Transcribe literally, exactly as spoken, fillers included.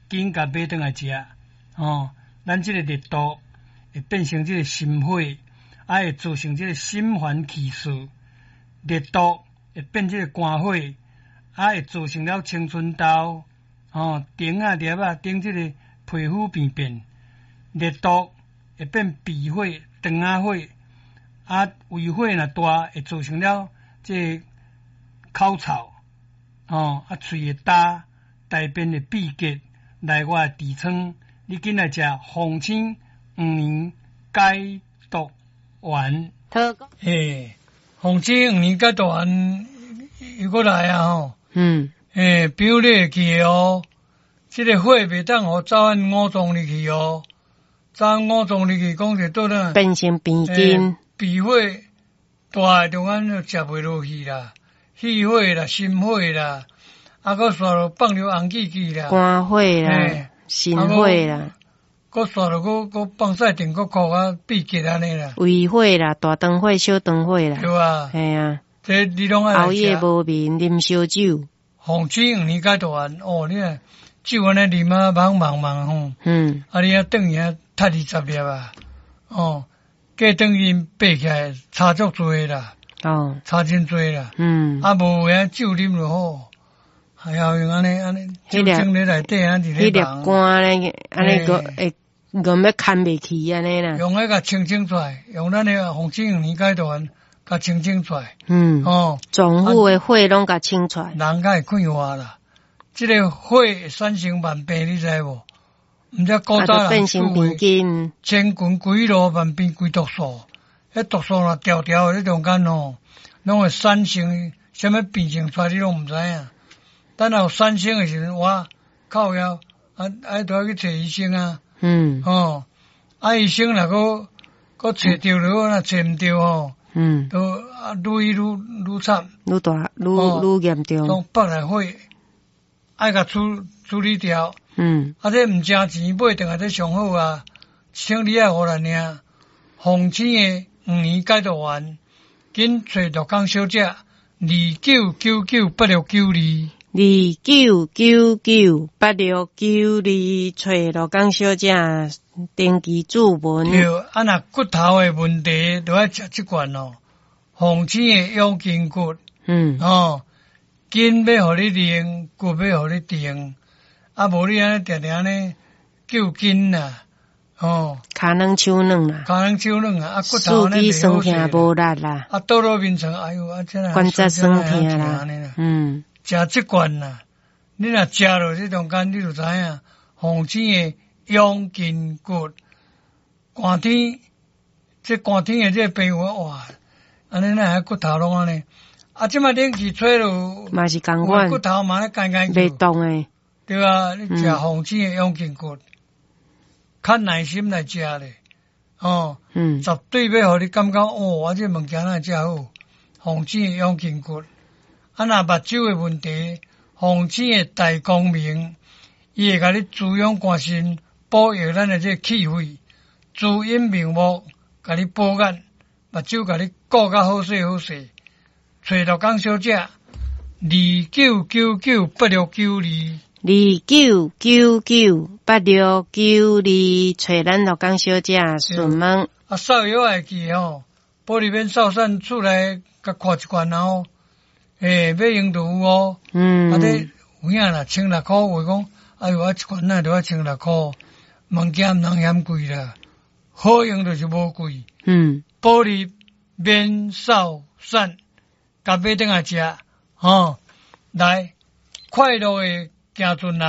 紧甲买倒来食。哦，咱即个热毒会变成即个心火，啊会造成即个心烦气躁。热毒会变即个肝火，啊会造成了青春痘、哦顶啊粒啊顶即个皮肤病变。热毒会变鼻火、肠仔火，啊胃火若大会造成了即个口臭，哦啊喙会焦，大便会闭结，内外痔疮。你紧来食红青五年解毒丸。诶，红青五年解毒丸又过来啊吼。嗯。诶，比如你会记哦，即、这个火袂当互走按五脏入去哦，走按五脏入去讲者倒哪变成鼻筋， 鼻火大诶，中间就食袂落去啦，气火啦，心火啦，啊，搁煞落放流红气气啦， 肝火啦。心火啦， 搁煞落搁搁放晒定搁哭啊，闭结安尼啦。 胃火啦，大肠火、小肠火啦。 对啊， 系啊。 这你拢爱熬夜无眠，啉烧酒。 红青五年解毒丸，哦，你啊，酒安尼啉啊，茫茫茫吼。嗯。啊，你啊，等于啊，踢二十粒啊，哦，计等于爬起来差足多啦。哦。差真多啦。嗯。啊，无遐酒啉就好。还要用安尼安尼，酒精咧内底啊，伫咧忙。迄粒肝咧，安尼个会个要牵袂起安尼啦。 用迄个清清出来，用咱个红青五年解毒丸，甲清清出来。嗯。哦。脏腑的火拢甲清出来。人较会快活啦。即个火会产生万病，你知无？毋则古早人变成病筋，千群几路万变归毒素。迄毒素若条条喺中间吼，拢会产生什么病症出来，你拢毋知影。等有产生的时阵，我靠腰，啊啊，都要去找医生啊。嗯。哦，啊，医生若个个找着了，若找毋着吼，嗯，都啊愈愈愈惨， 愈大愈愈严重。 从北来火，爱甲处处理掉。嗯。啊，这毋挣钱买倒来这上好啊，请你爱互咱领红青的五年解毒丸，紧找陆港小姐二九九九八六九二。 二九九九八六九二，找陆港小姐登记注文。 对，啊，若骨头的问题，就要食即罐哦。红青的养筋骨，嗯，哦，筋要互你练，骨要互你定，啊，无你安尼定定安尼救筋啦，哦， 骹软手软啦， 骹软手软啊，啊，骨头呢袂好势，无力啦， 啊，倒落面床，哎呦，啊，真系关节酸痛啦，嗯。 食即罐啦，你若食落这中间，你就知影红青的养筋骨，寒天这寒天的这病哇，安尼那骨头拢安尼，啊，即摆冷气吹落， 嘛是共款， 骨头嘛咧干干袂动诶， 对啊，你食红青的养筋骨，较耐心来食咧，哦，嗯，绝对要互你感觉哦，我这物件哪遮好，红青的养筋骨。啊，若目睭的问题，红青的大光明，伊会甲你滋养肝肾，保养咱的这气血，滋阴明目，甲你保眼，目睭甲你顾较好势好势。找陆港小姐，二九九九八六九二， 二九九九八六九二，找咱陆港小姐询问。 啊，扫药会记吼，玻璃面扫散出来，甲看一罐哦。诶，要用就有哦。嗯。啊，这有影啦，千六块，话讲，哎呦，啊，一罐呐，就要千六块，物件毋通嫌贵啦，好用就是无贵。嗯。玻璃面扫散，甲买倒来食，吼、哦，来，快乐的行船啦。